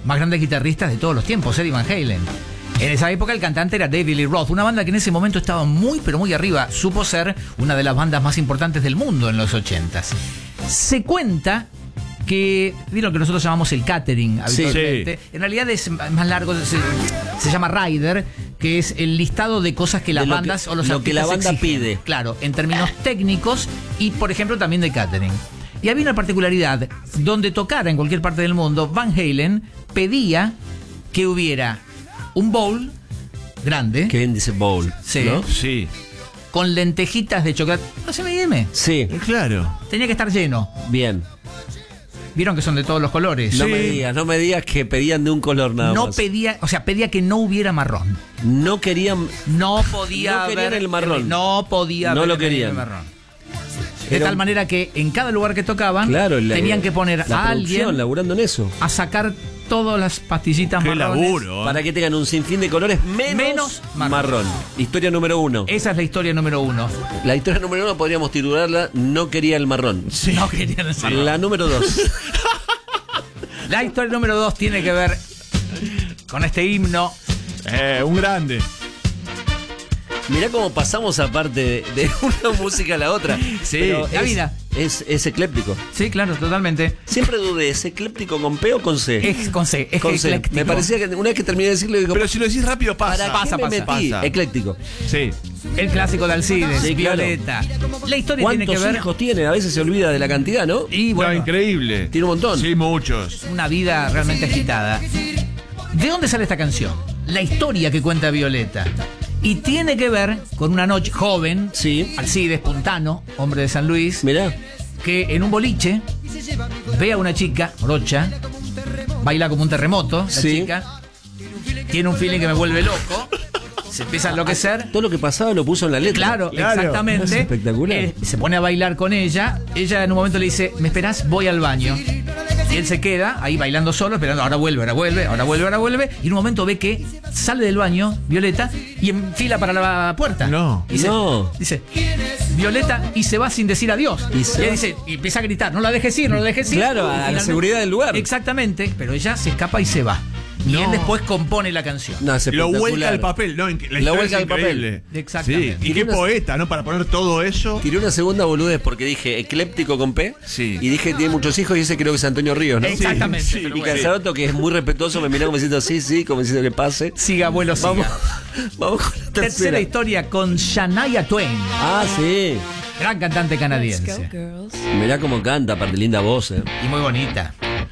más grandes guitarristas de todos los tiempos, Eddie Van Halen. En esa época el cantante era David Lee Roth, una banda que en ese momento estaba muy pero muy arriba. Supo ser una de las bandas más importantes del mundo en los 80s. Se cuenta que, vieron que nosotros llamamos el catering habitualmente. Sí. En realidad es más largo, se llama rider, que es el listado de cosas que las bandas o los artistas lo que la banda exigen. pide. Claro, en términos técnicos y, por ejemplo, también de catering. Y había una particularidad, donde tocara en cualquier parte del mundo, Van Halen pedía que hubiera un bowl grande. ¿Qué bien dice bowl? Sí. ¿No? Sí. Con lentejitas de chocolate. No se me dime. Sí. Claro. Tenía que estar lleno. Bien. Vieron que son de todos los colores. No Sí. me digas que pedían de un color nada No más. pedía, o sea, pedía que no hubiera marrón. No querían. No podía No querían haber el marrón. No podía No haber lo querían. el marrón. De Era tal un- manera que en cada lugar que tocaban, Claro, tenían que poner la a producción, alguien laburando en eso. a sacar todas las pastillitas Qué marrones. laburo. Para que tengan un sinfín de colores menos marrón. Historia número 1. Esa es la historia número 1. La historia número 1 podríamos titularla No quería el marrón. Sí. No querían el marrón. La número 2. La historia número 2 tiene que ver con este himno. Un grande. Mirá cómo pasamos aparte de una música a la otra. Sí, Pero la vida. Es ecléptico. Sí, claro, totalmente. Siempre dudé, ¿es ecléptico con P o con C? Es con C, es Con C. ecléctico. Me parecía que una vez que terminé de decirlo, digo, Pero si lo decís rápido pasa. ¿para qué me metí? pasa. Ecléctico. Sí. El clásico de Alcides, Sí, claro. Violeta. La historia tiene que ¿Cuántos ver hijos tiene? A veces se olvida de la cantidad, ¿no? y bueno, No, increíble. Tiene un montón. Sí, muchos. una vida realmente agitada. ¿De dónde sale esta canción? La historia que cuenta Violeta. Y tiene que ver con una noche joven, Sí. Alcides Puntano, hombre de San Luis, Mirá. que en un boliche ve a una chica, morocha, baila como un terremoto, la Sí. chica, tiene un feeling que me vuelve loco, se empieza a enloquecer. Todo lo que pasaba lo puso en la letra. Claro, Claro. exactamente. Es espectacular. Se pone a bailar con ella. Ella en un momento le dice, ¿me esperás? Voy al baño. Y él se queda ahí bailando solo, esperando, ahora vuelve, ahora vuelve, ahora vuelve, ahora vuelve. Y en un momento ve que sale del baño Violeta y enfila para la puerta. No. Dice, No. dice, Violeta, y se va sin decir adiós. Y Y, se él va. dice, y empieza a gritar, no la dejes ir, no la dejes ir. Claro, a la Finalmente- seguridad del lugar. Exactamente, pero ella se escapa y se va. Y No. él después compone la canción. No, es Lo espectacular. vuelca al papel, ¿no? La historia vuelca es al papel. increíble. Exactamente. Sí. Y qué poeta, ¿no? Para poner todo eso. Tiré una segunda boludez porque dije ecléptico con P. Sí. Y dije tiene muchos hijos y ese creo que es Antonio Ríos, ¿no? Exactamente. Sí, pero Y bueno. Casaroto, que es muy respetuoso, me miró como diciendo sí, como diciendo que pase. Siga, abuelo, siga. Vamos, vamos con la Tercera tercera. historia con Shania Twain, Ah, sí. gran cantante canadiense Mirá cómo canta, aparte linda voz. y muy bonita.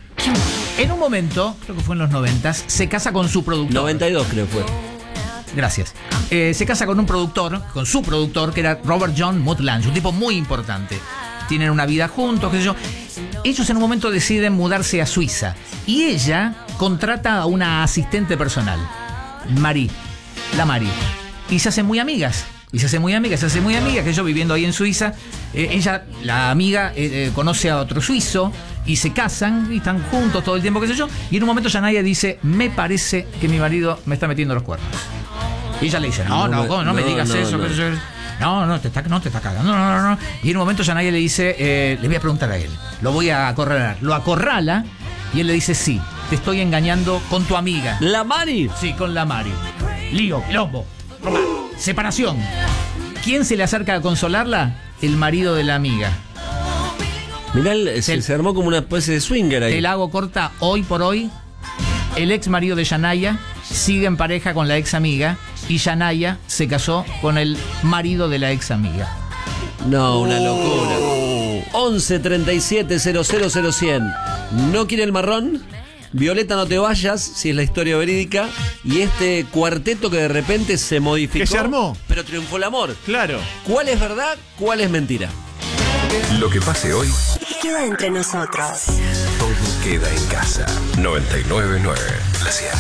En un momento, creo que fue en los 90s, se casa con su productor. 92 creo fue. Gracias. Se casa con su productor, que era Robert John Mutt Lange, un tipo muy importante. Tienen una vida juntos, qué sé yo. Ellos en un momento deciden mudarse a Suiza y ella contrata a una asistente personal, Marie, la Marie, y se hacen muy amigas. Se hace muy amiga, que yo viviendo ahí en Suiza, ella, la amiga, conoce a otro suizo y se casan y están juntos todo el tiempo, qué sé yo, y en un momento Shania dice, me parece que mi marido me está metiendo los cuernos. Y ella le dice, no me digas eso, no. qué sé yo. No te está cagando, no. Y en un momento Shania le dice, le voy a preguntar a él, lo voy a acorralar. Lo acorrala y él le dice, sí, te estoy engañando con tu amiga. La Mari. Sí, con la Mari. Lío, quilombo, separación. ¿Quién se le acerca a consolarla? El marido de la amiga. Mirá, se armó como una especie de swinger ahí. Te la hago corta, hoy por hoy, el ex marido de Shania sigue en pareja con la ex amiga y Shania se casó con el marido de la ex amiga. No, una locura. 11 37 000 100. ¿No quiere el marrón? Violeta, no te vayas, si es la historia verídica. Y este cuarteto que de repente se modificó. Que se armó. Pero triunfó el amor. Claro. ¿Cuál es verdad? ¿Cuál es mentira? Lo que pase hoy, Queda entre nosotros. todo queda en casa. 99.9 La 100.